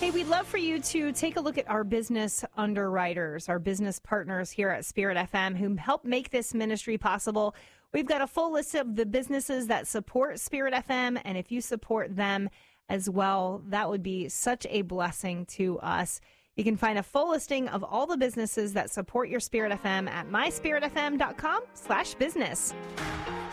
Hey, we'd love for you to take a look at our business underwriters, our business partners here at Spirit FM who help make this ministry possible. We've got a full list of the businesses that support Spirit FM, and if you support them as well, that would be such a blessing to us. You can find a full listing of all the businesses that support your Spirit FM at myspiritfm.com/business.